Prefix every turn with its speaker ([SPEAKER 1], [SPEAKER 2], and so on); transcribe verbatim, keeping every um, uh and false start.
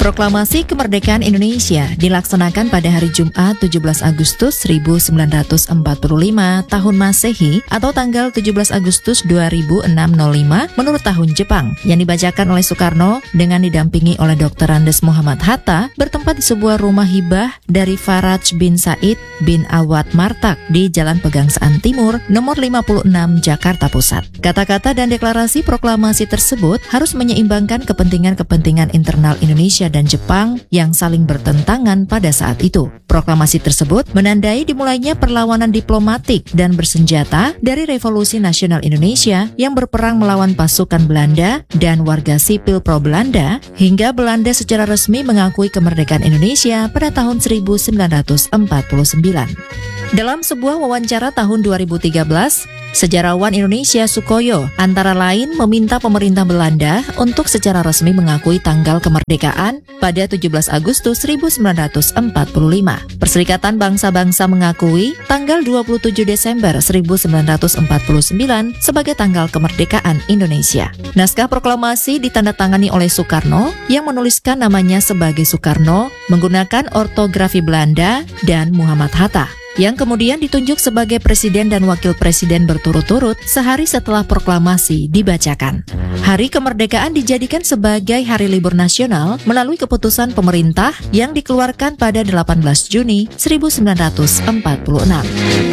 [SPEAKER 1] Proklamasi Kemerdekaan Indonesia dilaksanakan pada hari Jumat tujuh belas Agustus seribu sembilan ratus empat puluh lima tahun Masehi atau tanggal tujuh belas Agustus dua ribu enam nol lima menurut tahun Jepang, yang dibacakan oleh Soekarno dengan didampingi oleh doktor Andes Muhammad Hatta, bertempat di sebuah rumah hibah dari Faraj bin Said bin Awad Martak di Jalan Pegangsaan Timur nomor lima puluh enam Jakarta Pusat. Kata-kata dan deklarasi proklamasi tersebut harus menyeimbangkan kepentingan-kepentingan internal Indonesia dan Jepang yang saling bertentangan pada saat itu. Proklamasi tersebut menandai dimulainya perlawanan diplomatik dan bersenjata dari Revolusi Nasional Indonesia yang berperang melawan pasukan Belanda dan warga sipil pro-Belanda hingga Belanda secara resmi mengakui kemerdekaan Indonesia pada tahun seribu sembilan ratus empat puluh sembilan. Dalam sebuah wawancara tahun dua ribu tiga belas, sejarawan Indonesia Sukoyo antara lain meminta pemerintah Belanda untuk secara resmi mengakui tanggal kemerdekaan pada tujuh belas Agustus seribu sembilan ratus empat puluh lima. Perserikatan Bangsa-Bangsa mengakui tanggal dua puluh tujuh Desember seribu sembilan ratus empat puluh sembilan sebagai tanggal kemerdekaan Indonesia. Naskah proklamasi ditandatangani oleh Soekarno yang menuliskan namanya sebagai Soekarno menggunakan ortografi Belanda dan Muhammad Hatta, yang kemudian ditunjuk sebagai presiden dan wakil presiden berturut-turut sehari setelah proklamasi dibacakan. Hari kemerdekaan dijadikan sebagai hari libur nasional melalui keputusan pemerintah yang dikeluarkan pada delapan belas Juni seribu sembilan ratus empat puluh enam.